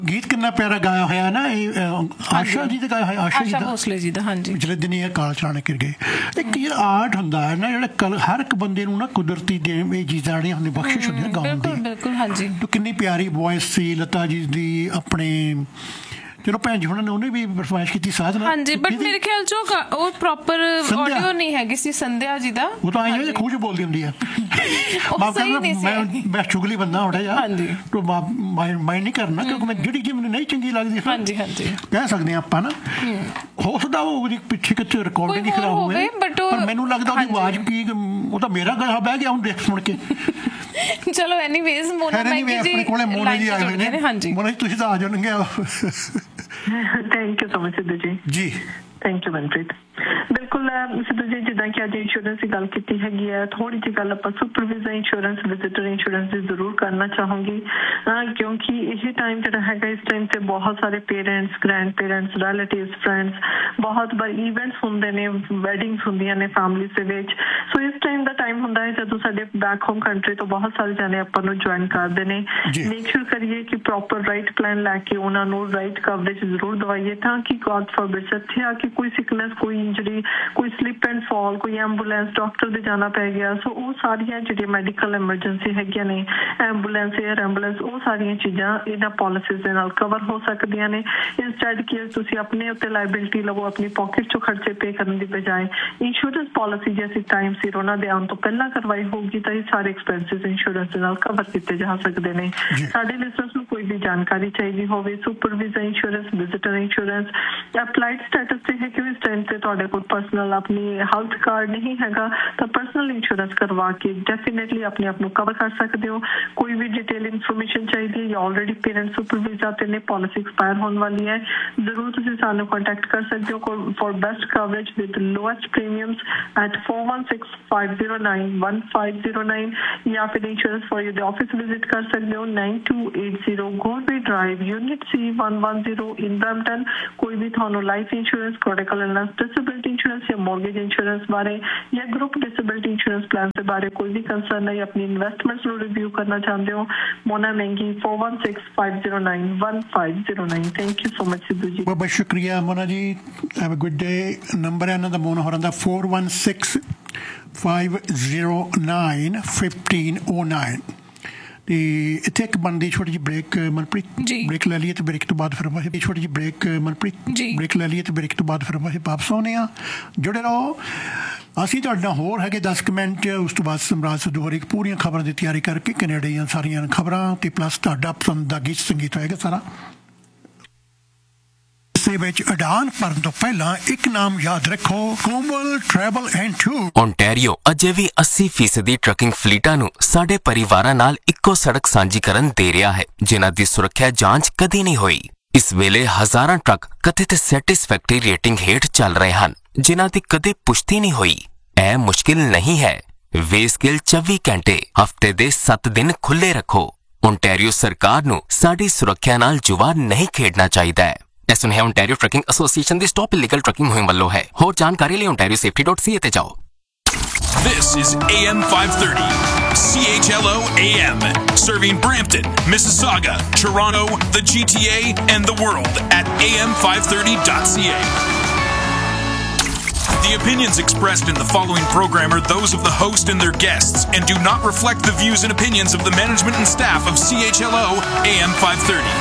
ਗੀਤ ਕਿੰਨਾ ਪਿਆਰਾ ਗਾਇਆ ਹੋਇਆ ਨਾ ਇਹ ਆਸ਼ਾ ਜੀ ਦਾ ਗਾਇਆ ਹੋਇਆ ਆਸ਼ਾ ਭੋਸਲੇ ਜੀ ਦਾ। ਹਾਂਜੀ, ਪਿਛਲੇ ਦਿਨ ਇਹ ਕਾਲ ਚਲਾਣੇ ਕਰ ਗਏ। ਇੱਕ ਜਿਹੜਾ ਆਰਟ ਹੁੰਦਾ ਹੈ ਨਾ ਜਿਹੜਾ ਹਰ ਇੱਕ ਬੰਦੇ ਨੂੰ ਨਾ ਕੁਦਰਤੀ ਦੇ ਇਹ ਚੀਜ਼ਾਂ ਜਿਹੜੀਆਂ ਹੁੰਦੀਆਂ ਬਖਸ਼ਿਸ਼ ਹੁੰਦੀਆਂ ਗਾਉਣ ਦੀ। ਬਿਲਕੁਲ ਹਾਂਜੀ। ਕਿੰਨੀ ਪਿਆਰੀ ਵੋਇਸ ਸੀ ਲਤਾ ਜੀ ਦੀ ਆਪਣੇ। ਚਲੋ ਭੈਣ ਜੀ ਉਹਨਾਂ ਨੇ ਉਹਨੇ ਵੀ ਪਰਫਾਰਮੈਂਸ ਕੀਤੀ ਸਾਧਨਾ। ਹਾਂਜੀ, ਬਟ ਮੇਰੇ ਖਿਆਲ ਚ ਉਹ ਪ੍ਰੋਪਰ ਆਡੀਓ ਨਹੀਂ ਹੈਗੀ ਸੀ ਸੰਧਿਆ ਜੀ ਦਾ। ਉਹ ਤਾਂ ਆਈ ਖੂਜ ਬੋਲਦੀ ਹੁੰਦੀ ਆ। ਮੈਂ ਚੁਗਲੀ ਬੰਦਾ ਥੋੜਾ ਜਿਹਾ ਮਾਈਂਡ ਨਹੀਂ ਕਰਨਾ ਕਿਉਂਕਿ ਮੈਂ ਜਿਹੜੀ ਚੀਜ਼ ਮੈਨੂੰ ਨਹੀਂ ਚੰਗੀ ਲੱਗਦੀ ਹਾਂਜੀ ਕਹਿ ਸਕਦੇ ਹਾਂ ਆਪਾਂ ਨਾ। ਹੋ ਸਕਦਾ ਉਹਦੀ ਪਿੱਛੇ ਕਿਤੇ ਰਿਕਾਰਡਿੰਗ ਹੀ ਖਰਾਬ ਹੋਵੇ ਪਰ ਮੈਨੂੰ ਲੱਗਦਾ ਉਹਦੀ ਆਵਾਜ਼ ਕੀ ਉਹ ਤਾਂ ਮੇਰਾ ਗਲਾ ਬਹਿ ਗਿਆ ਹੁਣ ਦੇਖ ਸੁਣ ਕੇ। ਚਲੋ ਐਨੀਵੇਜ਼ ਮੋਨਾ ਆਪਣੇ ਕੋਲੇ ਮੋਨਾ ਜੀ ਆਏ ਹੋਏ ਨੇ। ਮੋਨਾ ਜੀ ਤੁਸੀਂ ਤਾਂ ਆ ਜਾਣਗੇ। Thank you so much Sidhu ji. Thank you Manpreet. ਬਿਲਕੁਲ ਸਿੱਧੂ ਜੀ, ਜਿੱਦਾਂ ਕਿ ਅੱਜ ਇੰਸ਼ੋਰੈਂਸ ਦੀ ਗੱਲ ਕੀਤੀ ਹੈਗੀ ਹੈ, ਥੋੜੀ ਜਿਹੀ ਗੱਲ ਆਪਾਂ ਸੁਪਰਵਾਈਜ਼ਰ ਇੰਸ਼ੋਰੈਂਸ ਵਿਜ਼ਿਟਰ ਇੰਸ਼ੋਰੈਂਸ ਦੀ ਜ਼ਰੂਰ ਕਰਨਾ ਚਾਹੂੰਗੀ ਕਿਉਂਕਿ ਇਹ ਟਾਈਮ ਜਿਹੜਾ ਹੈਗਾ ਇਸ ਟਾਈਮ ਤੇ ਬਹੁਤ ਸਾਰੇ parents, grand parents, relatives, friends, ਬਹੁਤ ਵਾਰ ਈਵੈਂਟਸ ਹੁੰਦੇ ਨੇ, ਵੈਡਿੰਗਸ ਹੁੰਦੀਆਂ ਨੇ ਫੈਮਲੀਜ਼ ਦੇ ਵਿੱਚ। ਸੋ ਇਸ ਟਾਈਮ ਦਾ ਟਾਈਮ ਹੁੰਦਾ ਹੈ ਜਦੋਂ ਸਾਡੇ ਬੈਕ ਹੋਮ ਕੰਟਰੀ ਤੋਂ ਬਹੁਤ ਸਾਰੇ ਜਾਣੇ ਆਪਾਂ ਨੂੰ ਜੁਆਇਨ ਕਰਦੇ ਨੇ। ਮੇਕ ਸ਼ੋਰ ਕਰੀਏ ਕਿ ਪ੍ਰੋਪਰ ਰਾਈਟ ਪਲਾਨ ਲੈ ਕੇ ਉਹਨਾਂ ਨੂੰ ਰਾਈਟ ਕਵਰੇਜ ਜ਼ਰੂਰ ਦਵਾਈਏ ਤਾਂ ਕਿ ਗॉड ਫॉरबिड ਇੱਥੇ ਆ ਕੇ ਕੋਈ ਸਿਕਨੈਸ, ਕੋਈ ਇੰਜਰੀ, ਕੋਈ ਸਲਿਪ ਐਂਡ ਫਾਲ, ਕੋਈ ਐਂਬੂਲੈਂਸ, ਡਾਕਟਰ ਦੇ ਜਾਣਾ ਪੈ ਗਿਆ। ਸੋ ਉਹ ਸਾਰੀਆਂ ਜਿਹੜੀਆਂ ਮੈਡੀਕਲ ਐਮਰਜੈਂਸੀ ਹੈਗੀਆਂ ਨੇ, ਐਂਬੂਲੈਂਸ, ਏਅਰ ਐਂਬੂਲੈਂਸ, ਉਹ ਸਾਰੀਆਂ ਚੀਜ਼ਾਂ ਇਹਨਾਂ ਪਾਲਿਸੀਜ਼ ਦੇ ਨਾਲ ਕਵਰ ਹੋ ਸਕਦੀਆਂ ਨੇ। ਇੰਸਟੈਡ ਕਿ ਤੁਸੀਂ ਆਪਣੇ ਉੱਤੇ ਲਾਇਬਿਲਿਟੀ ਲਵੋ, ਆਪਣੀ ਪਾਕਟ ਚੋਂ ਖਰਚੇ ਪੇ ਕਰਨ ਦੀ ਬਜਾਏ ਇੰਸ਼ੋਰੈਂਸ ਪਾਲਿਸੀ ਜੇ ਅਸੀਂ ਟਾਈਮ ਸਿਰ ਉਹਨਾਂ ਦੇ ਆਉਣ ਤੋਂ ਪਹਿਲਾਂ ਕਰਵਾਈ ਹੋਊਗੀ ਤਾਂ ਇਹ ਸਾਰੇ ਐਕਸਪੈਂਸਿਸ ਇੰਸ਼ੋਰੈਂਸ ਦੇ ਨਾਲ ਕਵਰ ਕੀਤੇ ਜਾ ਸਕਦੇ ਨੇ। ਸਾਡੇ ਲਿਸਨਰਸ ਨੂੰ ਕੋਈ ਵੀ ਜਾਣਕਾਰੀ ਚਾਹੀਦੀ ਹੋਵੇ, supervisor insurance, visitor insurance, applied status ਤੇ ਹੈ ਕਿ ਇਸ ਟਾਈਮ ਤੇ ਤੁਹਾਡੇ ਕੋਲ ਪਰਸਨਲ ਆਪਣੀ ਹੈਲਥ ਕਾਰਡ ਨਹੀਂ ਹੈਗਾ ਤਾਂ ਪਰਸਨਲ ਇੰਸ਼ੋਰੈਂਸ ਕਰਵਾ ਕੇ ਡੈਫੀਨੇਟਲੀ ਆਪਣੇ ਆਪ ਨੂੰ ਕਵਰ ਕਰ ਸਕਦੇ ਹੋ। ਕੋਈ ਵੀ ਡਿਟੇਲ ਇਨਫੋਰਮੇਸ਼ਨ ਚਾਹੀਦੀ ਹੈ ਜਾਂ ਆਲਰੇਡੀ ਪੇਰੈਂਟਸ ਸੁਪਰਵਾਈਜ਼ਰ ਤੇ ਨੇ, ਪਾਲਿਸੀ ਐਕਸਪਾਇਰ ਹੋਣ ਵਾਲੀ ਹੈ, ਜ਼ਰੂਰ ਤੁਸੀਂ ਸਾਨੂੰ ਕੰਟੈਕਟ ਕਰ ਸਕਦੇ ਹੋ for best coverage with lowest premiums at 4165091509 ਜਾਂ ਫਿਰ ਇੰਸ਼ੋਰੈਂਸ ਫॉर ਯੂ ਦੇ ਆਫਿਸ ਵਿਜ਼ਿਟ ਕਰ ਸਕਦੇ ਹੋ 9280 ਗੋਰਵੇ ਡਰਾਈਵ ਯੂਨਿਟ C110 ਇਨ ਬਰੈਂਪਟਨ। ਕੋਈ ਵੀ ਤੁਹਾਨੂੰ life insurance, critical illness, disability insurance ਜਾਂ ਮੋਰਗੇਜ ਇੰਸ਼ੋਰੈਂਸ ਬਾਰੇ ਜਾਂ ਗਰੁੱਪ ਡਿਸੇਬਿਲਿਟੀ ਇੰਸ਼ੋਰੈਂਸ ਪਲਾਨ ਦੇ ਬਾਰੇ ਕੋਈ ਵੀ ਕੰਸਰਨ ਹੈ, ਆਪਣੀ ਇਨਵੈਸਟਮੈਂਟਸ ਨੂੰ ਰਿਵਿਊ ਕਰਨਾ ਚਾਹੁੰਦੇ ਹੋ, ਮੋਨਾ ਮਹਿੰਗੀ 4165091509। Thank you so much Sidhu ji. ਬਹੁਤ ਬਹੁਤ ਸ਼ੁਕਰੀਆ ਮੋਨਾ ਜੀ। Have a good day. Number ਹੈ ਇਹਨਾਂ ਦਾ ਮੋਨਾ ਹੋਰਾਂ ਦਾ 4165091509। ਤੇ ਇੱਥੇ ਇੱਕ ਬਣਦੀ ਛੋਟੀ ਜਿਹੀ ਬ੍ਰੇਕ ਮਨਪ੍ਰੀਤ, ਬ੍ਰੇਕ ਲੈ ਲਈਏ ਤੇ ਬ੍ਰੇਕ ਤੋਂ ਬਾਅਦ ਫਿਰ ਅਸੀਂ ਛੋਟੀ ਜਿਹੀ ਬ੍ਰੇਕ ਮਨਪ੍ਰੀਤ ਬ੍ਰੇਕ ਲੈ ਲਈਏ ਤੇ ਬ੍ਰੇਕ ਤੋਂ ਬਾਅਦ ਫਿਰ ਅਸੀਂ ਵਾਪਸ ਆਉਂਦੇ ਹਾਂ। ਜੁੜੇ ਰਹੋ। ਅਸੀਂ ਤੁਹਾਡੇ ਨਾਲ ਹੋਰ ਹੈਗੇ 10 ਮਿੰਟ। ਉਸ ਤੋਂ ਬਾਅਦ ਸਮਰਾਜ ਸਿੱਧੂ ਹੋਰੀ ਪੂਰੀਆਂ ਖਬਰਾਂ ਦੀ ਤਿਆਰੀ ਕਰਕੇ ਕੈਨੇਡਾ ਦੀਆਂ ਸਾਰੀਆਂ ਖਬਰਾਂ ਤੇ ਪਲੱਸ ਤੁਹਾਡਾ ਪਸੰਦ ਦਾ ਗੀਤ ਸੰਗੀਤ ਹੋਏਗਾ ਸਾਰਾ। ਵਿੱਚ ਉਡਾਨ ਭਰਨ ਤੋਂ ਪਹਿਲਾਂ ਇੱਕ ਨਾਮ ਯਾਦ ਰੱਖੋ, ਕੋਮਲ travel and tour. Ontario Ajay we 80% trucking ਫਲੀਟਾਂ ਨੂੰ ਸਾਡੇ ਪਰਿਵਾਰਾਂ ਨਾਲ ਇੱਕੋ ਸੜਕ ਸਾਂਝੀ ਕਰਨ ਦੇ ਰਿਹਾ ਹੈ, ਜਿਨ੍ਹਾਂ ਦੀ ਸੁਰੱਖਿਆ ਜਾਂਚ ਕਦੀ ਨਹੀਂ ਹੋਈ। ਇਸ ਵੇਲੇ ਹਜ਼ਾਰਾਂ ਟਰੱਕ ਕਥਿਤ ਸੈਟਿਸਫੈਕਟਰੀ ਰੇਟਿੰਗ ਹੇਠ ਚੱਲ ਰਹੇ ਹਨ, ਜਿਨ੍ਹਾਂ ਦੀ ਕਦੇ ਪੁਸ਼ਟੀ ਨਹੀਂ ਹੋਈ। ਇਹ ਮੁਸ਼ਕਿਲ ਨਹੀਂ ਹੈ। ਵੇਸਕੇਲ 24 ਘੰਟੇ ਹਫ਼ਤੇ ਦੇ 7 ਦਿਨ ਖੁੱਲ੍ਹੇ ਰੱਖੋ। ਓਨਟਾਰੀਓ ਸਰਕਾਰ ਨੂੰ ਸਾਡੀ ਸੁਰੱਖਿਆ ਨਾਲ ਜੁਆ ਨਹੀਂ ਖੇਡਣਾ ਚਾਹੀਦਾ ਹੈ। ਇਹ ਸੁਣਿਆ ਓਨਟਾਰੀਓ ਟਰੱਕਿੰਗ ਐਸੋਸੀਏਸ਼ਨ ਦੀ ਸਟਾਪ ਇਲੀਗਲ ਟਰੱਕਿੰਗ ਮੁਹਿੰਮ ਵੱਲੋਂ ਹੈ। ਹੋਰ ਜਾਣਕਾਰੀ ਲਈ ontariosafety.ca ਤੇ ਜਾਓ। This is AM 530, CHLO AM, serving Brampton, Mississauga, Toronto, the GTA, and the world at am530.ca. The opinions expressed in the following program are those of the host and their guests and do not reflect the views and opinions of the management and staff of CHLO AM 530.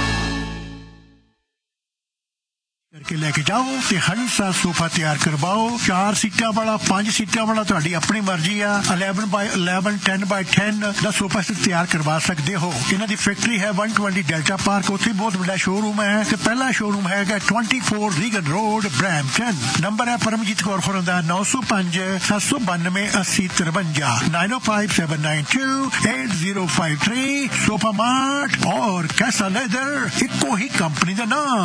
करके लेके जाओ ते हंसा sofa तैयार करवाओ। 4 सीटा वाला, 5 सीटा वाला तुहाडी अपनी मर्जी आ। 11 by 11, 10 by 10 दा सोफा तैयार करवा सकते हो। इन्हां दी फैक्ट्री है 120 डेल्टा पार्क, उत्थे बहुत बड़ा शोरूम है ते पहला शोरूम है 24 रीगन रोड ब्रैम्पटन। नंबर है परमजीत कौर होरां दा 905 792 8053 9057928053। सोफा मार्ट और कैसा लेदर इको ही कंपनी दा नाम।